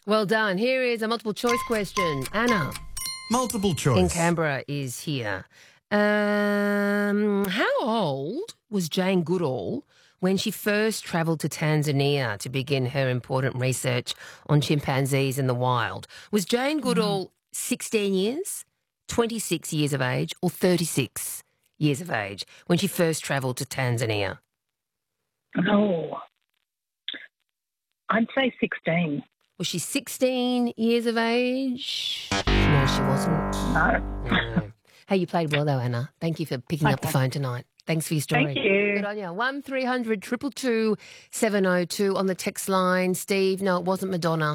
Well done. Here is a multiple choice question. Anna Multiple choice. in Canberra is here. How old was Jane Goodall when she first travelled to Tanzania to begin her important research on chimpanzees in the wild? Was Jane Goodall 16 years, 26 years of age, or 36 years of age when she first travelled to Tanzania? Oh, I'd say 16. Was she 16 years of age? No, she wasn't. No. No. Hey, you played well though, Anna. Thank you for picking up the phone tonight. Thanks for your story. Thank you. Good on you. 1300 222 702 on the text line. Steve, no, it wasn't Madonna.